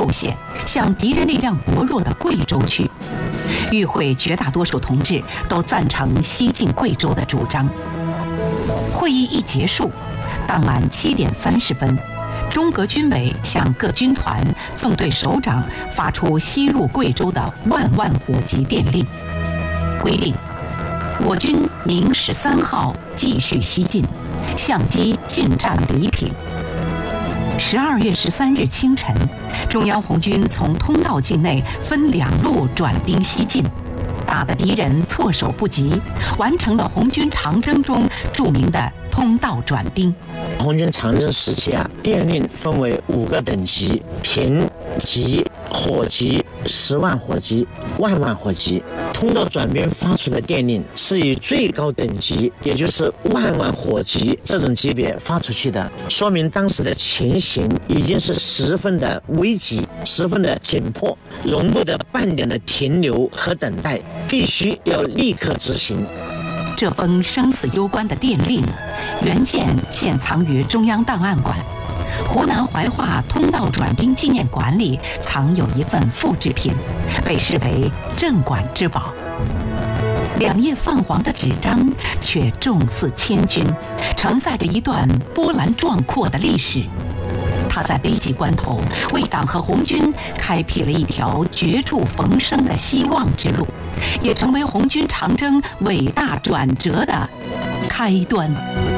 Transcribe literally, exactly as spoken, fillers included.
路线，向敌人力量薄弱的贵州去。与会绝大多数同志都赞成西进贵州的主张。会议一结束，当晚七点三十分，中革军委向各军团、纵队首长发出西入贵州的万万火急电令，规定我军明十三号继续西进，相机进占黎平。十二月十三日清晨，中央红军从通道境内分两路转兵西进，打得敌人措手不及，完成了红军长征中著名的通道转兵。 红军长征时期啊，电令分为五个等级：平级、火级、十万火急、万万火急。通道转兵发出的电令是以最高等级，也就是万万火急这种级别发出去的，说明当时的情形已经是十分的危急，十分的紧迫，容不得半点的停留和等待，必须要立刻执行。 这封生死攸关的电令，原件现藏于中央档案馆。湖南怀化通道转兵纪念馆里藏有一份复制品，被视为镇馆之宝。两页泛黄的纸张却重似千钧，承载着一段波澜壮阔的历史。它在危急关头为党和红军开辟了一条绝处逢生的希望之路，也成为红军长征伟大转折的开端。